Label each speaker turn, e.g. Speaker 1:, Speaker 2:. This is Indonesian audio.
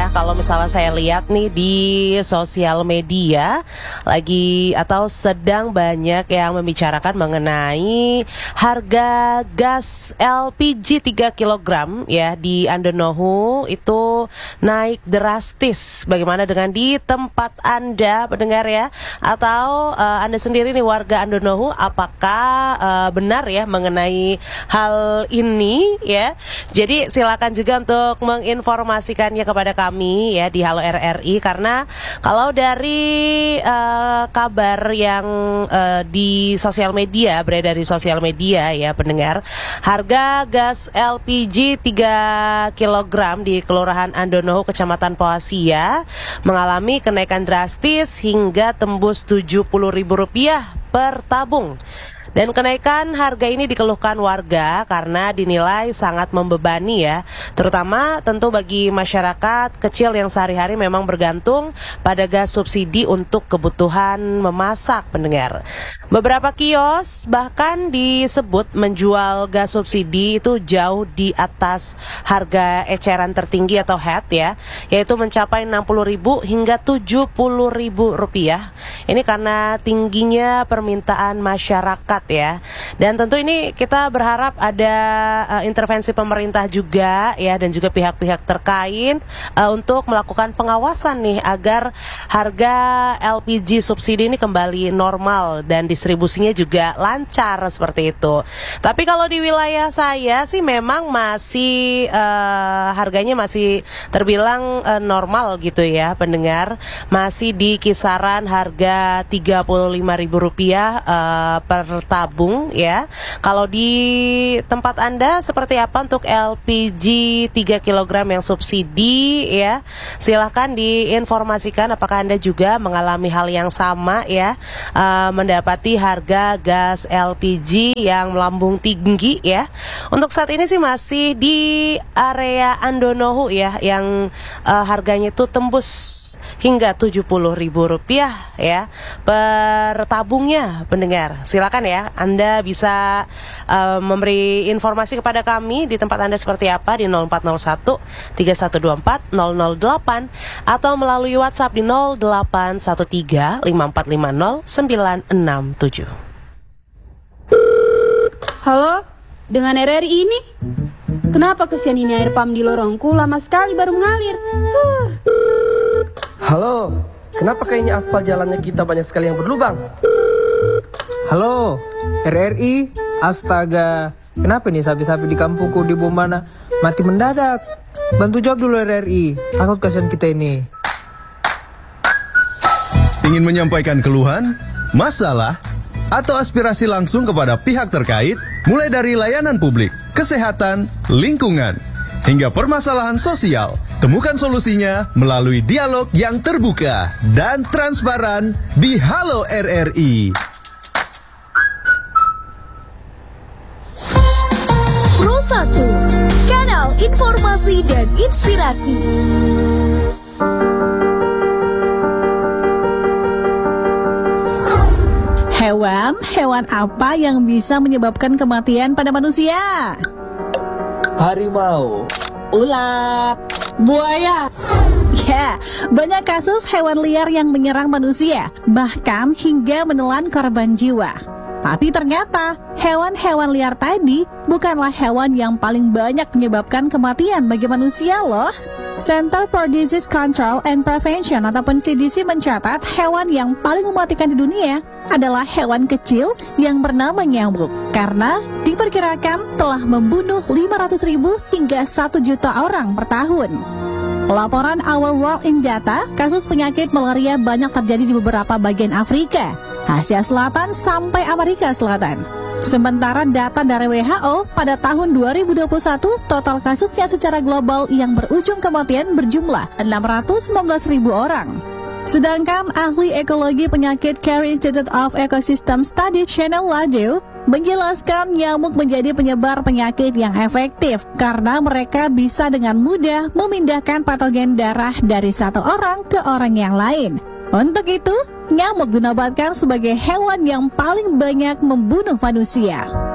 Speaker 1: ya, kalau misalnya saya lihat nih di sosial media lagi atau sedang banyak yang membicarakan mengenai harga gas LPG 3 kg ya di Andonohu itu naik drastis. Bagaimana dengan di tempat Anda pendengar ya, atau Anda sendiri nih warga Andonohu, apakah benar ya mengenai hal ini ya? Jadi silakan juga untuk menginformasikannya kepada kami ya di Halo RRI, karena kalau dari kabar yang di sosial media, beredar di sosial media ya pendengar, harga gas LPG 3 kg di Kelurahan Andonohu Kecamatan Pohasia mengalami kenaikan drastis hingga tembus Rp70.000 per tabung. Dan kenaikan harga ini dikeluhkan warga karena dinilai sangat membebani ya, terutama tentu bagi masyarakat kecil yang sehari-hari memang bergantung pada gas subsidi untuk kebutuhan memasak pendengar. Beberapa kios bahkan disebut menjual gas subsidi itu jauh di atas harga eceran tertinggi atau HET ya, yaitu mencapai Rp60.000 hingga Rp70.000. Ini karena tingginya permintaan masyarakat ya. Dan tentu ini kita berharap ada intervensi pemerintah juga ya, dan juga pihak-pihak terkait untuk melakukan pengawasan nih agar harga LPG subsidi ini kembali normal dan distribusinya juga lancar seperti itu. Tapi kalau di wilayah saya sih memang masih harganya masih terbilang normal gitu ya pendengar, masih di kisaran harga Rp35.000 per tabung ya. Kalau di tempat Anda seperti apa untuk LPG 3 kg yang subsidi ya? Silahkan diinformasikan apakah Anda juga mengalami hal yang sama ya, mendapati harga gas LPG yang melambung tinggi ya. Untuk saat ini sih masih di area Andonohu ya, yang harganya itu tembus hingga Rp70.000 ya per tabungnya pendengar. Silakan ya, Anda bisa memberi informasi kepada kami di tempat Anda seperti apa di 0401 3124 008 atau melalui WhatsApp di 0813 5450 967.
Speaker 2: Halo, dengan RRI ini. Kenapa kesian ini air pam di lorongku lama sekali baru mengalir?
Speaker 3: Halo, kenapa kayaknya aspal jalannya kita banyak sekali yang berlubang?
Speaker 4: Halo, RRI, astaga, kenapa nih sapi-sapi di kampungku di Bomana mati mendadak? Bantu jawab dulu RRI, takut kasihan kita ini.
Speaker 5: Ingin menyampaikan keluhan, masalah, atau aspirasi langsung kepada pihak terkait, mulai dari layanan publik, kesehatan, lingkungan, hingga permasalahan sosial. Temukan solusinya melalui dialog yang terbuka dan transparan di Halo RRI.
Speaker 6: Pro 1, kanal informasi dan inspirasi. Hewan apa yang bisa menyebabkan kematian pada manusia?
Speaker 4: Harimau,
Speaker 6: Ular, buaya. Ya, banyak kasus hewan liar yang menyerang manusia, bahkan hingga menelan korban jiwa. Tapi ternyata hewan-hewan liar tadi bukanlah hewan yang paling banyak menyebabkan kematian bagi manusia loh. Center for Disease Control and Prevention ataupun CDC mencatat hewan yang paling mematikan di dunia adalah hewan kecil yang bernama nyamuk, karena diperkirakan telah membunuh 500.000 hingga 1 juta orang per tahun. Laporan Our World in Data, kasus penyakit malaria banyak terjadi di beberapa bagian Afrika, Asia Selatan sampai Amerika Selatan. Sementara data dari WHO pada tahun 2021, total kasusnya secara global yang berujung kematian berjumlah 619.000 orang. Sedangkan ahli ekologi penyakit Care Institute of Ecosystem Study Chanel Ladeu menjelaskan nyamuk menjadi penyebar penyakit yang efektif karena mereka bisa dengan mudah memindahkan patogen darah dari satu orang ke orang yang lain. Untuk itu, nyamuk dinobatkan sebagai hewan yang paling banyak membunuh manusia.